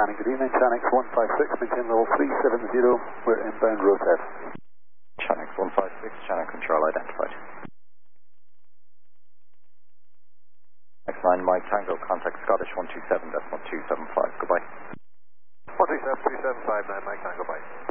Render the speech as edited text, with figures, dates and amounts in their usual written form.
Channing, good evening. Channing 156, maintain level 370. We're inbound rotate. Channing 156, channel control identified. X9 Mike Tango, contact Scottish 127.275. Goodbye. 127.275, Mike Tango, bye.